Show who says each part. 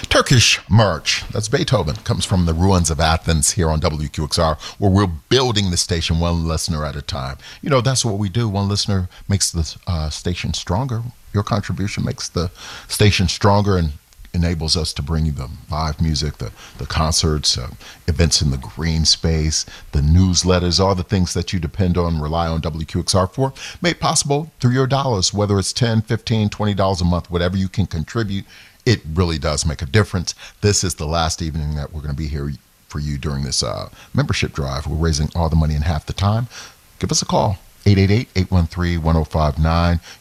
Speaker 1: Turkish March. That's Beethoven. Comes from the ruins of Athens here on WQXR, where we're building the station one listener at a time. You know, that's what we do. One listener makes the station stronger. Your contribution makes the station stronger and enables us to bring you the live music, the concerts, events in the green space, the newsletters, all the things that you depend on, rely on WQXR for, made possible through your dollars, whether it's $10, $15, $20 a month, whatever you can contribute. It really does make a difference. This is the last evening that we're going to be here for you during this membership drive. We're raising all the money in half the time. Give us a call, 888-813-1059.